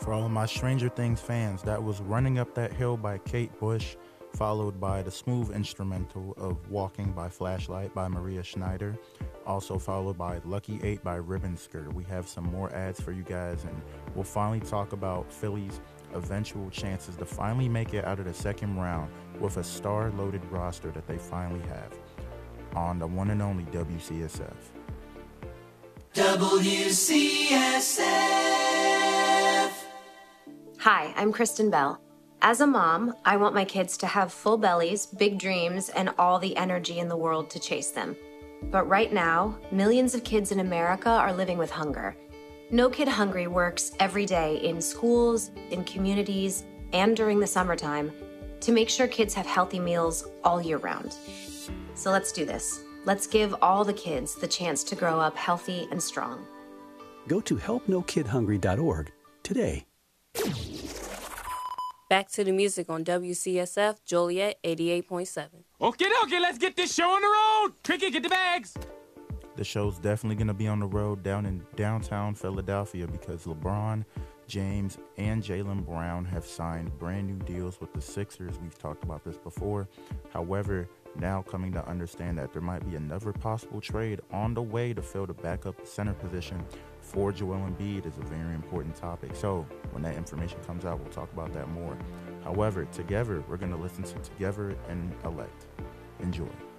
For all of my Stranger Things fans, that was Running Up That Hill by Kate Bush, followed by the smooth instrumental of Walking by Flashlight by Maria Schneider, also followed by Lucky 8 by Ribbon Skirt. We have some more ads for you guys, and we'll finally talk about Philly's eventual chances to finally make it out of the second round with a star-loaded roster that they finally have on the one and only WCSF. WCSF. Hi, I'm Kristen Bell. As a mom, I want my kids to have full bellies, big dreams, and all the energy in the world to chase them. But right now, millions of kids in America are living with hunger. No Kid Hungry works every day in schools, in communities, and during the summertime to make sure kids have healthy meals all year round. So let's do this. Let's give all the kids the chance to grow up healthy and strong. Go to helpnokidhungry.org today. Back to the music on WCSF Joliet 88.7. Okay, let's get this show on the road. Tricky, get the bags. The show's definitely going to be on the road down in downtown Philadelphia because LeBron James and Jaylen Brown have signed brand new deals with the Sixers. We've talked about this before. However, now coming to understand that there might be another possible trade on the way to fill the backup center position for Joel Embiid is a very important topic. So when that information comes out, we'll talk about that more. However, together, we're going to listen to Together and Elect. Enjoy.